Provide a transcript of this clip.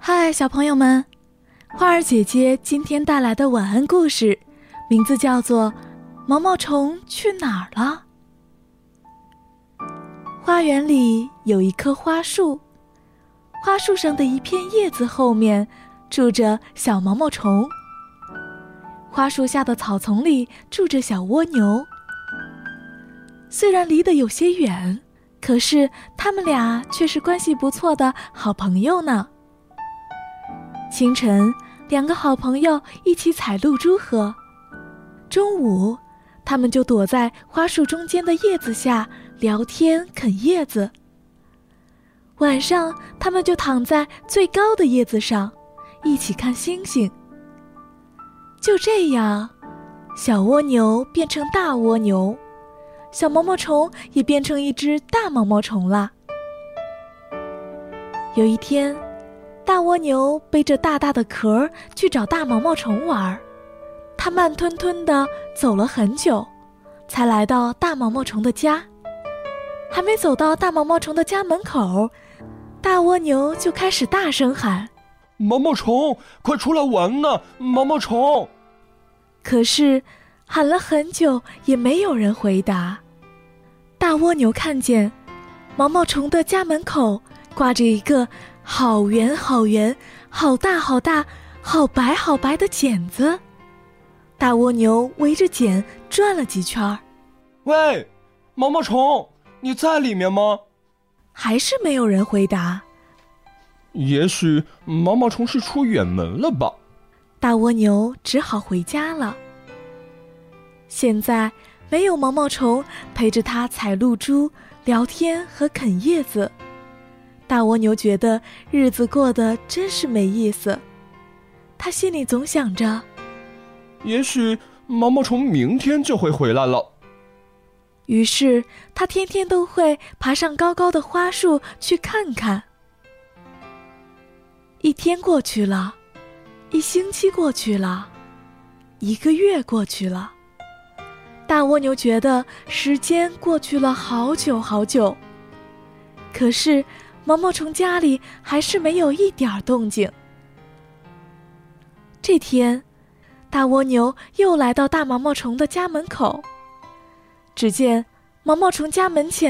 嗨，小朋友们，花儿姐姐今天带来的晚安故事，名字叫做《毛毛虫去哪儿了》。花园里有一棵花树，花树上的一片叶子后面住着小毛毛虫。花树下的草丛里住着小蜗牛。虽然离得有些远，可是他们俩却是关系不错的好朋友呢。清晨，两个好朋友一起采露珠喝。中午，他们就躲在花树中间的叶子下聊天啃叶子。晚上，他们就躺在最高的叶子上，一起看星星。就这样，小蜗牛变成大蜗牛，小毛毛虫也变成一只大毛毛虫了。有一天，大蜗牛背着大大的壳去找大毛毛虫玩，它慢吞吞地走了很久，才来到大毛毛虫的家。还没走到大毛毛虫的家门口，大蜗牛就开始大声喊： 毛毛虫，快出来玩呢！毛毛虫！ 可是喊了很久也没有人回答。大蜗牛看见毛毛虫的家门口挂着一个好圆好圆、好大好大、好白好白的茧子。大蜗牛围着茧转了几圈。 喂，毛毛虫，你在里面吗？ 还是没有人回答。 也许毛毛虫是出远门了吧。 大蜗牛只好回家了。现在没有毛毛虫陪着它采露珠、聊天和啃叶子。大蜗牛觉得日子过得真是没意思，他心里总想着， 也许毛毛虫明天就会回来了。 于是他天天都会爬上高高的花树去看看。一天过去了，一星期过去了，一个月过去了。大蜗牛觉得时间过去了好久好久，可是毛毛虫家里还是没有一点动静。这天，大蜗牛又来到大毛毛虫的家门口，只见毛毛虫家门前